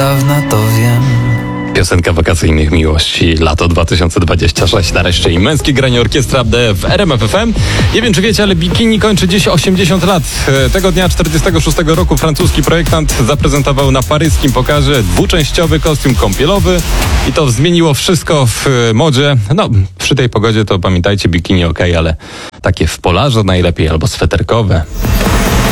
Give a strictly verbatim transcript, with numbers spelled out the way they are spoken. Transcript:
dawna, to wiem. Piosenka wakacyjnych miłości, lato dwa tysiące dwudziesty szósty, nareszcie i męskie granie Orkiestra D w R M F F M. Nie wiem, czy wiecie, ale bikini kończy dziś osiemdziesiąt lat. Tego dnia czterdziestego szóstego roku francuski projektant zaprezentował na paryskim pokazie dwuczęściowy kostium kąpielowy i to zmieniło wszystko w modzie. No, przy tej pogodzie to pamiętajcie, bikini ok, ale takie w polarze najlepiej albo sweterkowe.